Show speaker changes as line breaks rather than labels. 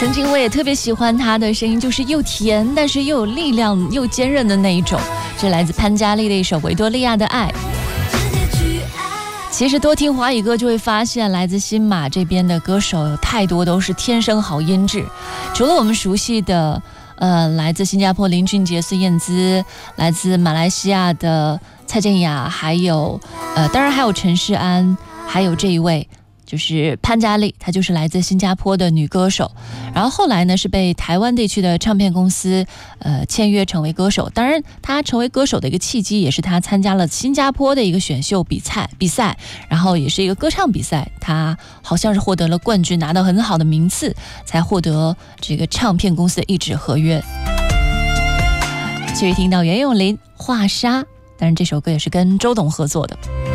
曾经我也特别喜欢她的声音，就是又甜但是又有力量又坚韧的那一种。这来自潘嘉丽的一首《维多利亚的爱》。其实多听华语歌就会发现，来自新马这边的歌手有太多都是天生好音质。除了我们熟悉的来自新加坡林俊杰、孙燕姿，来自马来西亚的蔡健雅，还有当然还有陈势安，还有这一位就是潘嘉丽，她就是来自新加坡的女歌手。然后后来呢是被台湾地区的唱片公司签约成为歌手。当然她成为歌手的一个契机也是她参加了新加坡的一个选秀比赛，然后也是一个歌唱比赛，她好像是获得了冠军，拿到很好的名次，才获得这个唱片公司的一纸合约。继续听到袁咏琳《画沙》，当然这首歌也是跟周董合作的。